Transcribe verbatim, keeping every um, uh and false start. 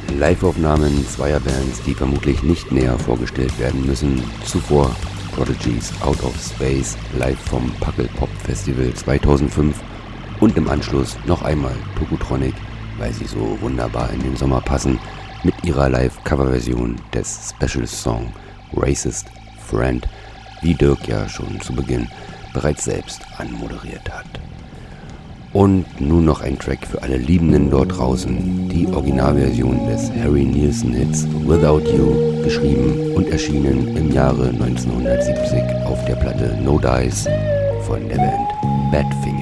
Live-Aufnahmen zweier Bands, die vermutlich nicht näher vorgestellt werden müssen. Zuvor Prodigy's Out of Space live vom Pukkelpop Festival zweitausendfünf und im Anschluss noch einmal Tokotronic, weil sie so wunderbar in den Sommer passen, mit ihrer Live-Coverversion des Special-Song Racist Friend, wie Dirk ja schon zu Beginn bereits selbst anmoderiert hat. Und nun noch ein Track für alle Liebenden dort draußen, die Originalversion des Harry Nilsson-Hits Without You, geschrieben und erschienen im Jahre neunzehnhundertsiebzig auf der Platte No Dice von der Band Badfinger.